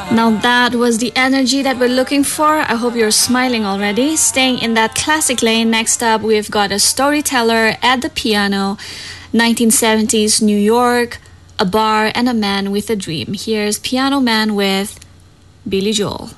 Now that was the energy that we're looking for. I hope you're smiling already. Staying in that classic lane, next up we've got a storyteller at the piano, 1970s New York, a bar and a man with a dream. Here's Piano Man with Billy Joel.